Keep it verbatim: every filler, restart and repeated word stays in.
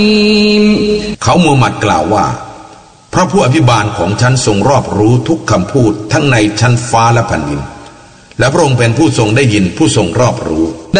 เขามูฮัมหมัดกล่าวว่าพระผู้อภิบาลของฉันทรงรอบรู้ทุกคำพูดทั้งในชั้นฟ้าและแผ่นดินและพระองค์เป็นผู้ทรงได้ยินผู้ทรงรอบรู้